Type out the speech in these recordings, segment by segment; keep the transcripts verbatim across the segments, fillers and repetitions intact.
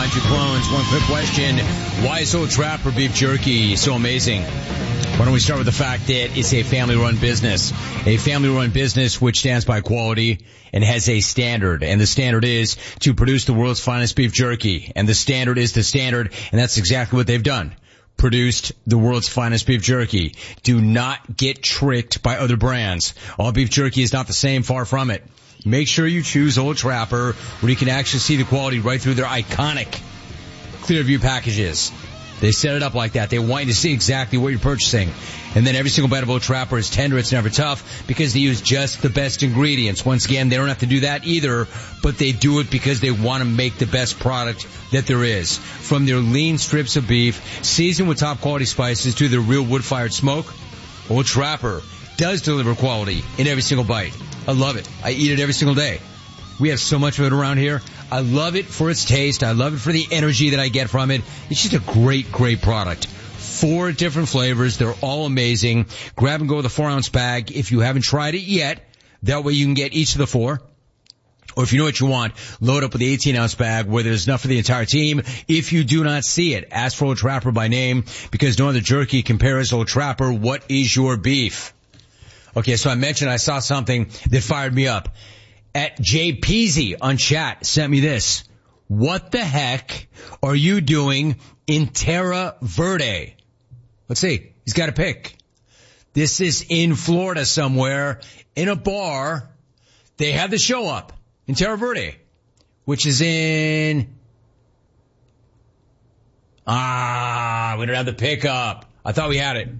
find your clones. One quick question. Why is Old Trapper beef jerky so amazing? Why don't we start with the fact that it's a family-run business. A family-run business which stands by quality and has a standard. And the standard is to produce the world's finest beef jerky. And the standard is the standard, and that's exactly what they've done. Produced the world's finest beef jerky. Do not get tricked by other brands. All beef jerky is not the same, far from it. Make sure you choose Old Trapper, where you can actually see the quality right through their iconic Clearview packages. They set it up like that. They want you to see exactly what you're purchasing. And then every single bite of Old Trapper is tender. It's never tough because they use just the best ingredients. Once again, they don't have to do that either, but they do it because they want to make the best product that there is. From their lean strips of beef, seasoned with top quality spices, to their real wood-fired smoke, Old Trapper does deliver quality in every single bite. I love it. I eat it every single day. We have so much of it around here. I love it for its taste. I love it for the energy that I get from it. It's just a great, great product. Four different flavors. They're all amazing. Grab and go with a four ounce bag if you haven't tried it yet. That way you can get each of the four. Or if you know what you want, load up with the eighteen ounce bag where there's enough for the entire team. If you do not see it, ask for Old Trapper by name because no other jerky compares Old Trapper. What is your beef? Okay, so I mentioned I saw something that fired me up. At J Peasy on chat sent me this. What the heck are you doing in Terra Verde? Let's see. He's got a pick. This is in Florida somewhere in a bar. They have the show up in Terra Verde, which is in... Ah, we don't have the pickup. I thought we had it.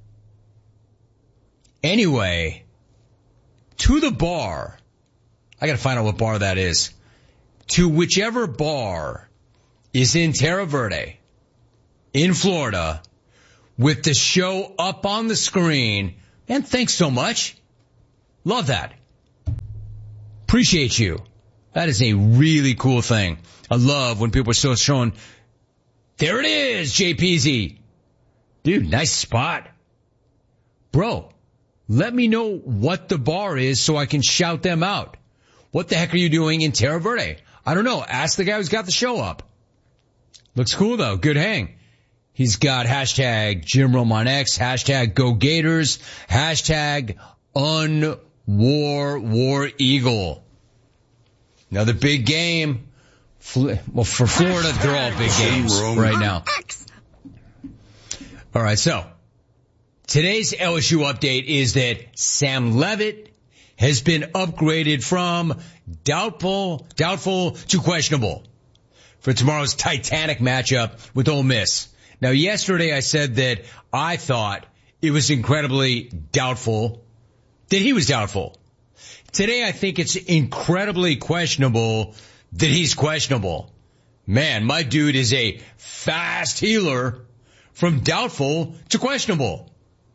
Anyway, to the bar... I gotta find out what bar that is. To whichever bar is in Terra Verde, in Florida, with the show up on the screen. And thanks so much. Love that. Appreciate you. That is a really cool thing. I love when people are still showing, there it is, J P Z. Dude, nice spot. Bro, let me know what the bar is so I can shout them out. What the heck are you doing in Terra Verde? I don't know. Ask the guy who's got the show up. Looks cool, though. Good hang. He's got hashtag Jim Rome on X, hashtag Go Gators, hashtag Unwar War Eagle. Another big game. Well, for Florida, they're all big games right now. All right, so today's L S U update is that Sam Leavitt has been upgraded from doubtful, doubtful to questionable for tomorrow's Titanic matchup with Ole Miss. Now, yesterday I said that I thought it was incredibly doubtful that he was doubtful. Today I think it's incredibly questionable that he's questionable. Man, my dude is a fast healer from doubtful to questionable.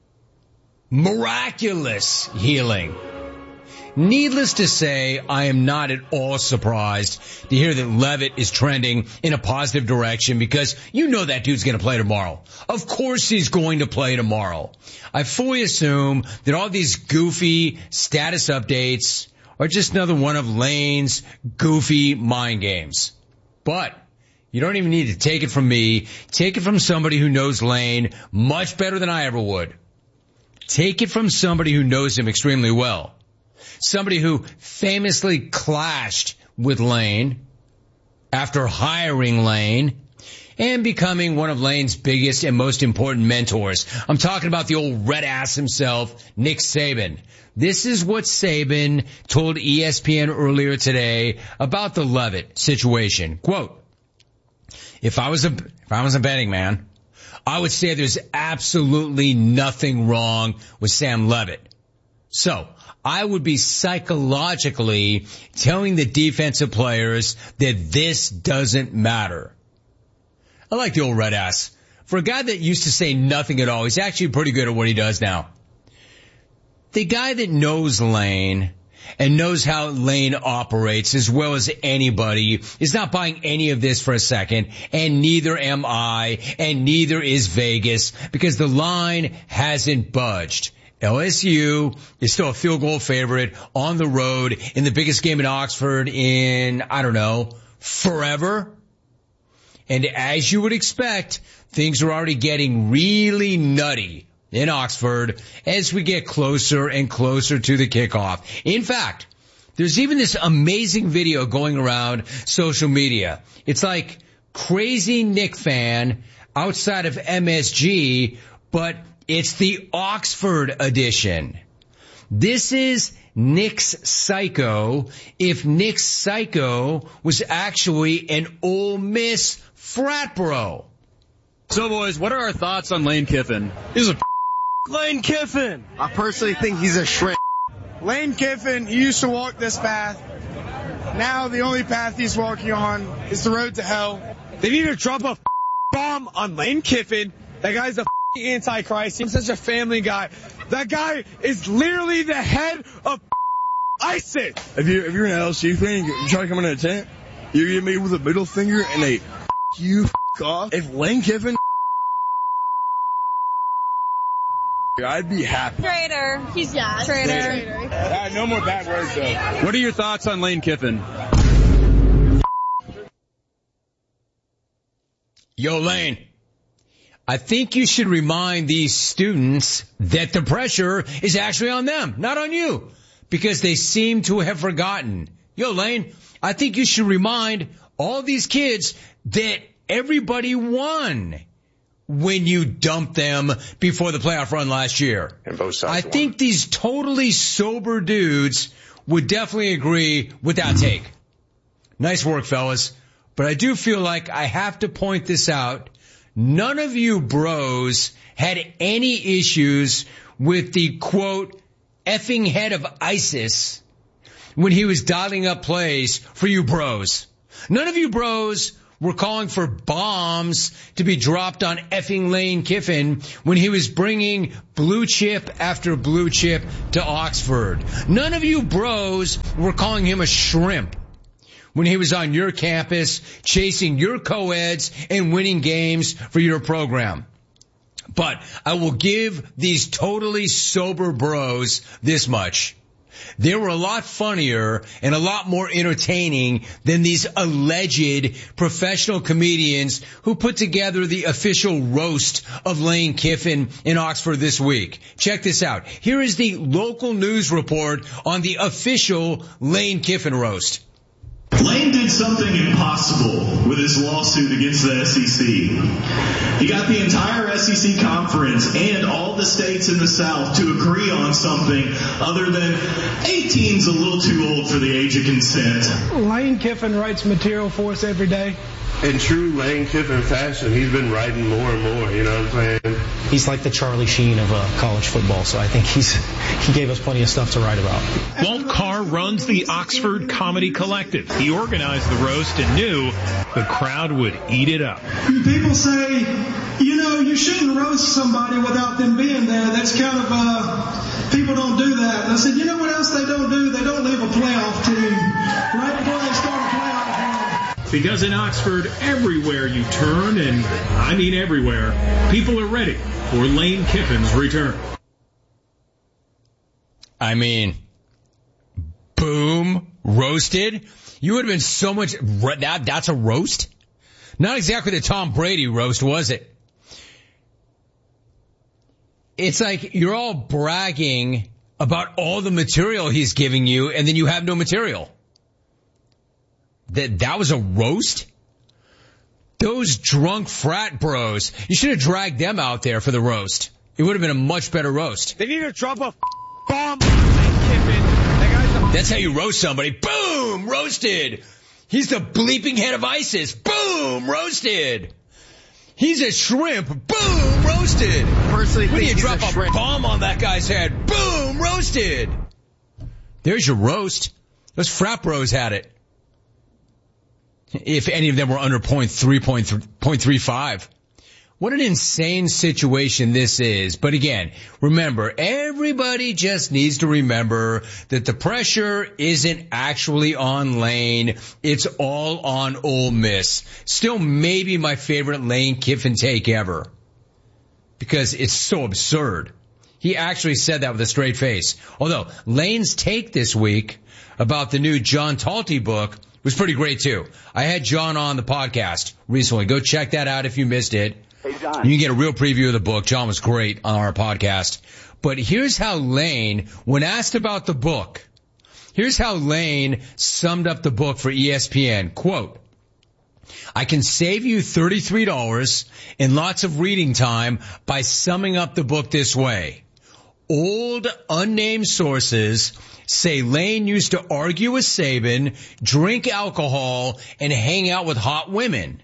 Miraculous healing. Needless to say, I am not at all surprised to hear that Leavitt is trending in a positive direction because you know that dude's going to play tomorrow. Of course he's going to play tomorrow. I fully assume that all these goofy status updates are just another one of Lane's goofy mind games. But you don't even need to take it from me. Take it from somebody who knows Lane much better than I ever would. Take it from somebody who knows him extremely well. Somebody who famously clashed with Lane after hiring Lane and becoming one of Lane's biggest and most important mentors. I'm talking about the old red ass himself, Nick Saban. This is what Saban told E S P N earlier today about the Leavitt situation. Quote, if I was a, if I was a betting man, I would say there's absolutely nothing wrong with Sam Leavitt. So, I would be psychologically telling the defensive players that this doesn't matter. I like the old red ass. For a guy that used to say nothing at all, he's actually pretty good at what he does now. The guy that knows Lane and knows how Lane operates as well as anybody is not buying any of this for a second, and neither am I, and neither is Vegas, because the line hasn't budged. L S U is still a field goal favorite on the road in the biggest game in Oxford in, I don't know, forever. And as you would expect, things are already getting really nutty in Oxford as we get closer and closer to the kickoff. In fact, there's even this amazing video going around social media. It's like Crazy Nick Fan outside of M S G, but it's the Oxford edition. This is Nick's Psycho if Nick's Psycho was actually an Ole Miss frat bro. So, boys, what are our thoughts on Lane Kiffin? He's a Lane Kiffin. I personally think he's a shrimp. Lane Kiffin, he used to walk this path. Now the only path he's walking on is the road to hell. They need to drop a bomb on Lane Kiffin. That guy's a antichrist. He's such a family guy. That guy is literally the head of ISIS. If you're, if you're an L S U fan, you try to come in a tent, you get me with a middle finger and a you off. If Lane Kiffin, I'd be happy. Traitor. He's yeah. Traitor. Traitor. Uh, no more bad words though. What are your thoughts on Lane Kiffin? Yo, Lane, I think you should remind these students that the pressure is actually on them, not on you, because they seem to have forgotten. Yo, Lane, I think you should remind all these kids that everybody won when you dumped them before the playoff run last year. And both sides I won. think these totally sober dudes would definitely agree with that take. Nice work, fellas. But I do feel like I have to point this out. None of you bros had any issues with the, quote, effing head of ISIS when he was dialing up plays for you bros. None of you bros were calling for bombs to be dropped on effing Lane Kiffin when he was bringing blue chip after blue chip to Oxford. None of you bros were calling him a shrimp when he was on your campus chasing your co-eds and winning games for your program. But I will give these totally sober bros this much. They were a lot funnier and a lot more entertaining than these alleged professional comedians who put together the official roast of Lane Kiffin in Oxford this week. Check this out. Here is the local news report on the official Lane Kiffin roast. Lane did something impossible with his lawsuit against the S E C. He got the entire S E C conference and all the states in the South to agree on something other than eighteen's a little too old for the age of consent. Lane Kiffin writes material for us every day. In true Lane Kiffin fashion, he's been writing more and more, you know what I'm saying? He's like the Charlie Sheen of uh, college football, so I think he's he gave us plenty of stuff to write about. Walt Carr runs the Oxford Comedy Collective. He organized the roast and knew the crowd would eat it up. People say, you know, you shouldn't roast somebody without them being there. That's kind of, uh, people don't do that. And I said, you know what else they don't do? They don't leave a playoff team right before they start a playoff game. Because in Oxford, everywhere you turn, and I mean everywhere, people are ready for Lane Kiffin's return. I mean, boom, roasted. You would have been so much, that, that's a roast? Not exactly the Tom Brady roast, was it? It's like you're all bragging about all the material he's giving you, and then you have no material. That that was a roast? Those drunk frat bros, you should have dragged them out there for the roast. It would have been a much better roast. They need to drop a bomb on Lane Kiffin. That guy's a That's how you roast somebody. Boom! Roasted! He's the bleeping head of ISIS. Boom! Roasted! He's a shrimp. Boom! Roasted! Personally, when do you think drop he's a a, shrimp. bomb on that guy's head? Boom! Roasted! There's your roast. Those frat bros had it. If any of them were under point three, point three five. What an insane situation this is. But again, remember, everybody just needs to remember that the pressure isn't actually on Lane. It's all on Ole Miss. Still maybe my favorite Lane Kiffin take ever. Because it's so absurd. He actually said that with a straight face. Although, Lane's take this week about the new John Talty book was pretty great too. I had John on the podcast recently. Go check that out if you missed it. Hey, John. You can get a real preview of the book. John was great on our podcast. But here's how Lane, when asked about the book, here's how Lane summed up the book for E S P N. Quote, I can save you thirty-three dollars and lots of reading time by summing up the book this way. Old, unnamed sources say Lane used to argue with Saban, drink alcohol, and hang out with hot women.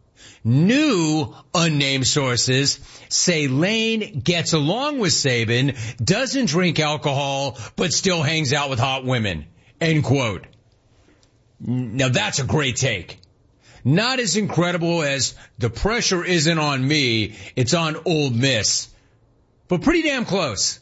New, unnamed sources say Lane gets along with Saban, doesn't drink alcohol, but still hangs out with hot women. End quote. Now that's a great take. Not as incredible as the pressure isn't on me, it's on Ole Miss. But pretty damn close.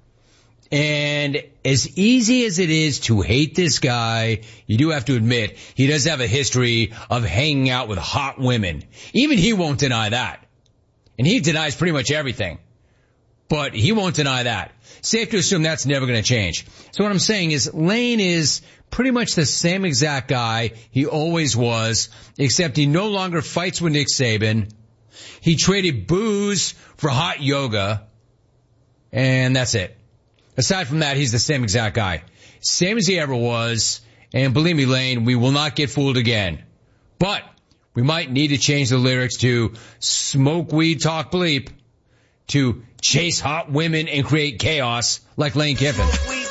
And as easy as it is to hate this guy, you do have to admit he does have a history of hanging out with hot women. Even he won't deny that. And he denies pretty much everything. But he won't deny that. Safe to assume that's never going to change. So what I'm saying is Lane is pretty much the same exact guy he always was, except he no longer fights with Nick Saban. He traded booze for hot yoga. And that's it. Aside from that, he's the same exact guy. Same as he ever was. And believe me, Lane, we will not get fooled again. But we might need to change the lyrics to smoke weed, talk bleep, to chase hot women and create chaos like Lane Kiffin.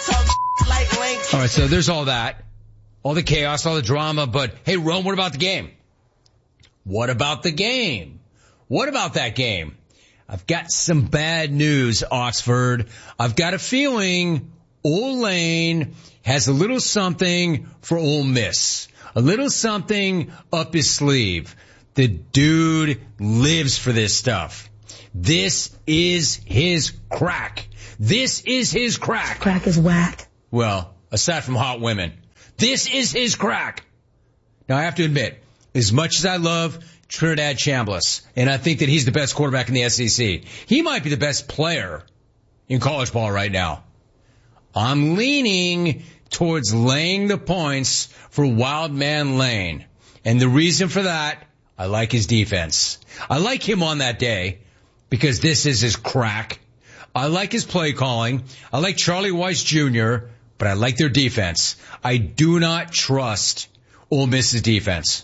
All right, so there's all that. All the chaos, all the drama. But, hey, Rome, what about the game? What about the game? What about that game? I've got some bad news, Oxford. I've got a feeling Ole Lane has a little something for Ole Miss. A little something up his sleeve. The dude lives for this stuff. This is his crack. This is his crack. Crack is whack. Well, aside from hot women. This is his crack. Now, I have to admit, as much as I love Trinidad Chambliss, and I think that he's the best quarterback in the S E C, he might be the best player in college ball right now. I'm leaning towards laying the points for Wildman Lane. And the reason for that, I like his defense. I like him on that day because this is his crack. I like his play calling. I like Charlie Weiss Junior, but I like their defense. I do not trust Ole Miss's defense.